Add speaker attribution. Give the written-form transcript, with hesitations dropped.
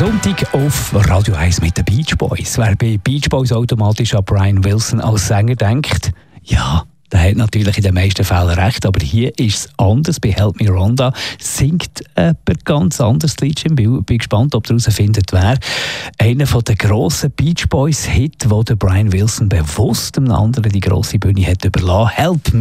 Speaker 1: Sonntag auf Radio 1 mit den Beach Boys. Wer bei Beach Boys automatisch an Brian Wilson als Sänger denkt, ja, der hat natürlich in den meisten Fällen recht, aber hier ist es anders. Bei Help Me Rhonda singt jemand ganz anderes Lied. Ich bin gespannt, ob ihr herausfindet, wer. Einer der grossen Beach Boys Hits, wo der Brian Wilson bewusst einem anderen die grosse Bühne hat überlassen. Help Me.